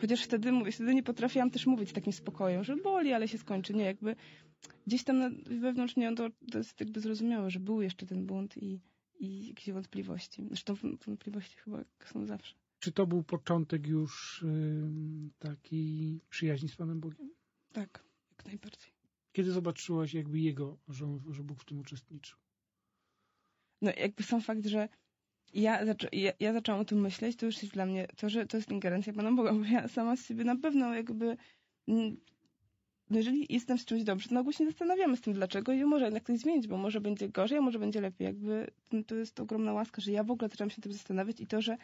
Chociaż wtedy, mówię, wtedy nie potrafiłam też mówić z takim spokojem, że boli, ale się skończy. Nie, jakby gdzieś tam wewnątrz mnie to jest jakby zrozumiałe, że był jeszcze ten bunt i jakieś wątpliwości. Zresztą wątpliwości chyba są zawsze. Czy to był początek już takiej przyjaźni z Panem Bogiem? Tak, jak najbardziej. Kiedy zobaczyłaś jakby że Bóg w tym uczestniczył? No jakby sam fakt, że ja zaczęłam o tym myśleć, to już jest dla mnie to, że to jest ingerencja Pana Boga, bo ja sama z siebie na pewno jakby no jeżeli jestem z czymś dobrze, to na ogół się nie zastanawiamy z tym dlaczego i może jednak coś zmienić, bo może będzie gorzej, a może będzie lepiej. Jakby to jest ogromna łaska, że ja w ogóle zaczęłam się tym zastanawiać i to, że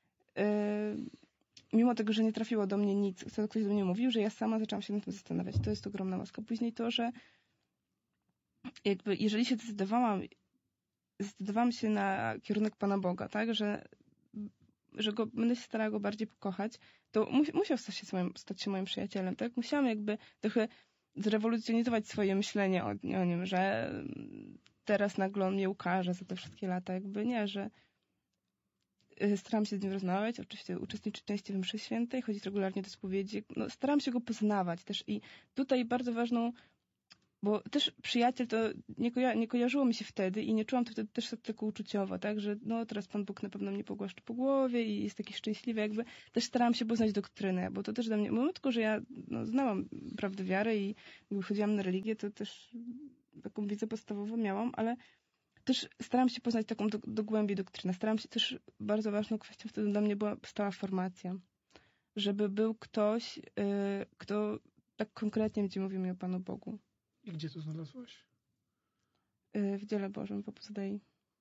mimo tego, że nie trafiło do mnie nic, co ktoś do mnie mówił, że ja sama zaczęłam się nad tym zastanawiać. To jest ogromna łaska. Później to, że jakby jeżeli się zdecydowałam się na kierunek Pana Boga, tak, że będę się starała go bardziej pokochać, to musiał stać się moim przyjacielem, tak? Musiałam jakby trochę zrewolucjonizować swoje myślenie o nim, że teraz nagle on mnie ukaże za te wszystkie lata, jakby nie, że staram się z nim rozmawiać, oczywiście uczestniczyć częściej w mszy świętej, chodzić regularnie do spowiedzi, no, staram się go poznawać też i tutaj bardzo ważną, bo też przyjaciel to nie kojarzyło mi się wtedy i nie czułam to wtedy też tak uczuciowo, tak, że no teraz Pan Bóg na pewno mnie pogłaszczy po głowie i jest taki szczęśliwy, jakby też starałam się poznać doktrynę, bo to też dla mnie, mimo tylko, że ja znałam prawdę wiary i jakby chodziłam na religię, to też taką wiedzę podstawową miałam, ale też starałam się poznać taką do głębi doktrynę. Starałam się też, bardzo ważną kwestią wtedy dla mnie była stała formacja. Żeby był ktoś, kto tak konkretnie będzie mówił mi o Panu Bogu. I gdzie to znalazłaś? W dziele Bożym, w Opus Dei.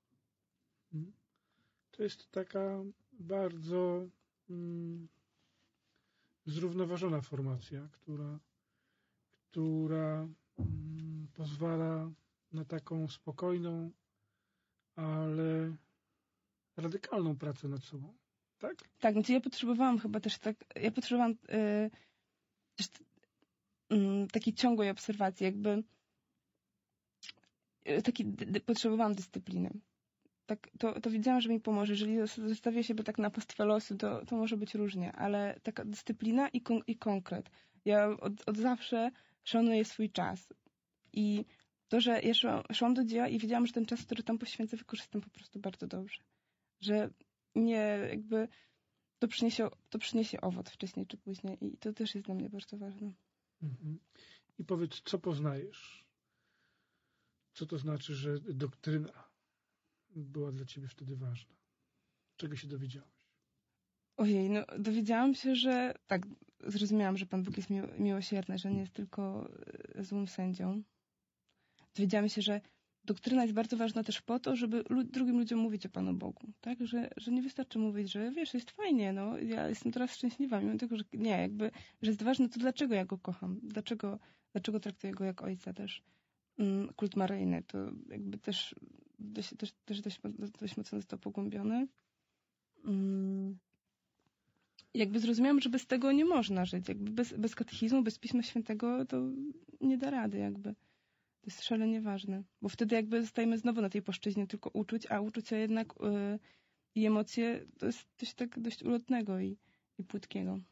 To jest taka bardzo zrównoważona formacja, która pozwala na taką spokojną, ale radykalną pracę nad sobą. Tak? Tak, znaczy ja potrzebowałam chyba też też takiej ciągłej obserwacji, jakby potrzebowałam dyscypliny. Tak, to wiedziałam, że mi pomoże. Jeżeli zostawię siebie tak na pastwę losu, to może być różnie, ale taka dyscyplina i konkret. Ja od zawsze szanuję swój czas. I to, że ja szłam do dzieła i wiedziałam, że ten czas, który tam poświęcę, wykorzystam po prostu bardzo dobrze. Że nie, jakby to przyniesie owoc wcześniej czy później i to też jest dla mnie bardzo ważne. Mhm. I powiedz, co poznajesz? Co to znaczy, że doktryna była dla ciebie wtedy ważna? Czego się dowiedziałaś? Ojej, no dowiedziałam się, że tak, zrozumiałam, że Pan Bóg jest miłosierny, że nie jest tylko złym sędzią. Dowiedziałam się, że doktryna jest bardzo ważna też po to, żeby drugim ludziom mówić o Panu Bogu. Tak? Że nie wystarczy mówić, że wiesz, jest fajnie, no, ja jestem teraz szczęśliwa, mimo tego, że nie, jakby, że jest ważne to, dlaczego ja go kocham, dlaczego traktuję go jak ojca też. Kult maryjny, to jakby też dość mocno jest to pogłębione. Jakby zrozumiałam, że bez tego nie można żyć. Jakby bez katechizmu, bez Pisma Świętego to nie da rady jakby. To jest szalenie ważne. Bo wtedy jakby zostajemy znowu na tej płaszczyźnie tylko uczuć, a uczucia jednak i emocje to jest coś tak dość ulotnego i płytkiego.